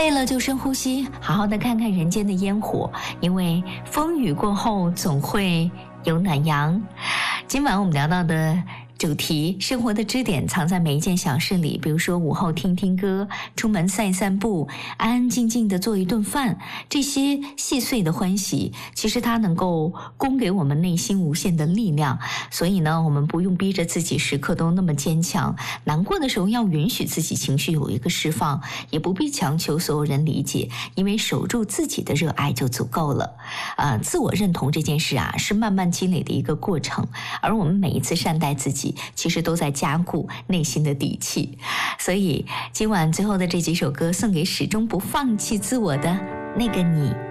累了就深呼吸，好好的看看人间的烟火，因为风雨过后总会有暖阳。今晚我们聊到的主题，生活的支点藏在每一件小事里，比如说午后听听歌，出门散散步，安安静静的做一顿饭，这些细碎的欢喜，其实它能够供给我们内心无限的力量。所以呢，我们不用逼着自己时刻都那么坚强，难过的时候要允许自己情绪有一个释放，也不必强求所有人理解，因为守住自己的热爱就足够了。自我认同这件事啊，是慢慢积累的一个过程，而我们每一次善待自己，其实都在加固内心的底气。所以今晚最后的这几首歌送给始终不放弃自我的那个你。